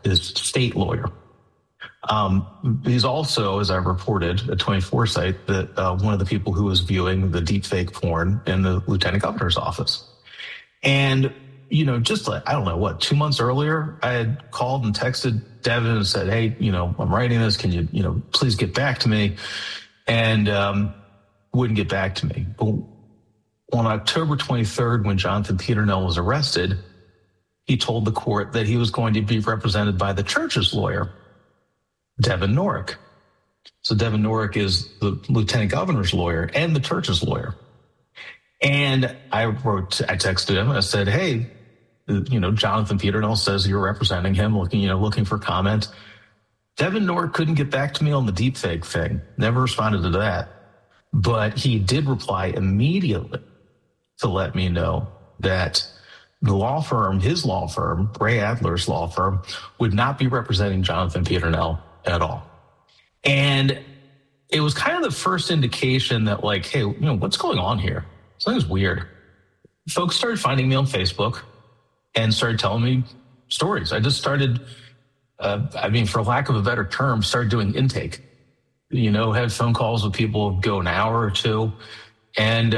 his state lawyer. He's also, as I reported at 24 Site, that one of the people who was viewing the deepfake porn in the lieutenant governor's office. And, just like, I don't know what, 2 months earlier, I had called and texted Devin and said, hey, I'm writing this. Can you, please get back to me? And wouldn't get back to me. But on October 23rd, when Jonathan Peternell was arrested, he told the court that he was going to be represented by the church's lawyer, Devin Norek. So Devin Norek is the lieutenant governor's lawyer and the church's lawyer. And I texted him and I said, hey, Jonathan Peternell says you're representing him, looking for comment. Devin Norek couldn't get back to me on the deepfake thing. Never responded to that. But he did reply immediately to let me know that the law firm, his law firm, Ray Adler's law firm, would not be representing Jonathan Peternell at all. And it was kind of the first indication that, like, hey, what's going on here? Something's weird. Folks started finding me on Facebook and started telling me stories. I just started, for lack of a better term, started doing intake. Had phone calls with people, go an hour or two. And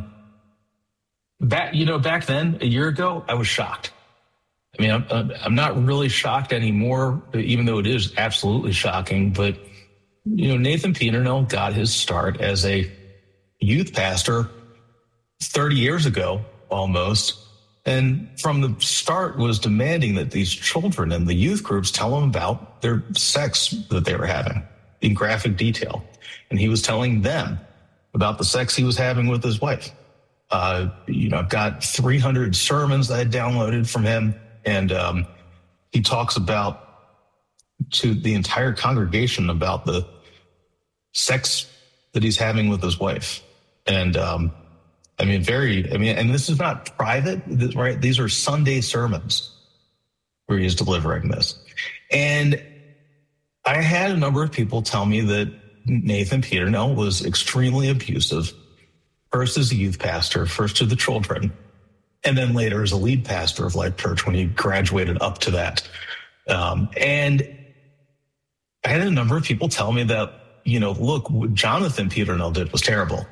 back then, a year ago, I was shocked. I'm not really shocked anymore, even though it is absolutely shocking. But, Nathan Peternell got his start as a youth pastor 30 years ago, almost. And from the start was demanding that these children and the youth groups tell him about their sex that they were having in graphic detail. And he was telling them about the sex he was having with his wife. I've got 300 sermons that I downloaded from him. And he talks about to the entire congregation about the sex that he's having with his wife. And and this is not private, right? These are Sunday sermons where he is delivering this. And I had a number of people tell me that Nathan Peternell was extremely abusive, first as a youth pastor, first to the children, and then later as a lead pastor of Life Church when he graduated up to that. And I had a number of people tell me that, look, what Jonathan Peternell did was terrible.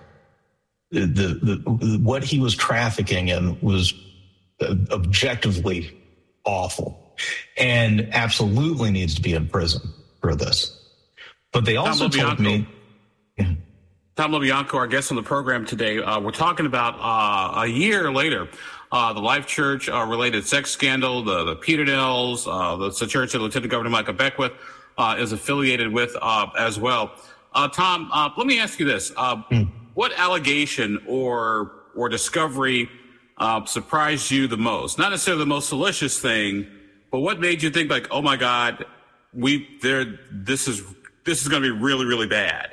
What he was trafficking in was objectively awful and absolutely needs to be in prison for this. But they also told me... Tom LoBianco, our guest on the program today, we're talking about a year later, the Life Church related sex scandal, the Peternells, the church that Lieutenant Governor Michael Beckwith is affiliated with as well. Tom, let me ask you this. What allegation or discovery surprised you the most? Not necessarily the most salacious thing, but what made you think, like, oh my God, this is going to be really, really bad?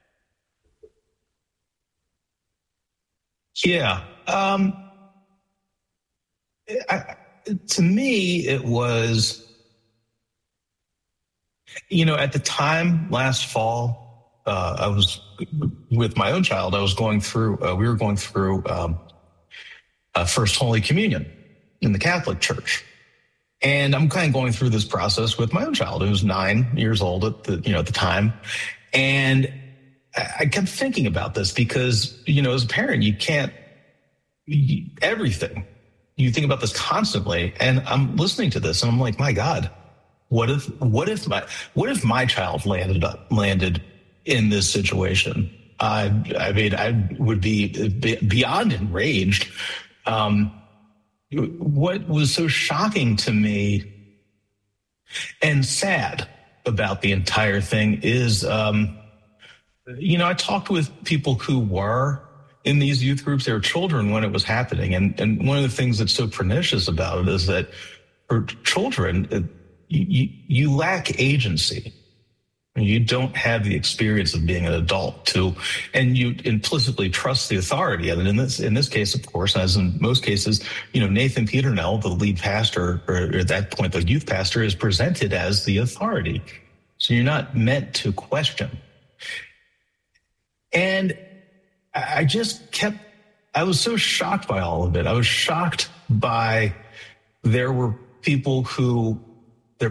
Yeah. To me, it was, at the time last fall, I was with my own child. I was going through, we were going through First Holy Communion in the Catholic Church. And I'm kind of going through this process with my own child, who was 9 years old at the time. And I kept thinking about this because, as a parent, you can't, everything. You think about this constantly. And I'm listening to this and I'm like, my God, what if my child landed in this situation? I would be beyond enraged. What was so shocking to me and sad about the entire thing is, I talked with people who were in these youth groups. They were children when it was happening. And one of the things that's so pernicious about it is that for children, you lack agency. You don't have the experience of being an adult and you implicitly trust the authority. And in this case, of course, as in most cases, Nathan Peternell, the lead pastor, or at that point, the youth pastor, is presented as the authority. So you're not meant to question. And I was so shocked by all of it. I was shocked by there were people who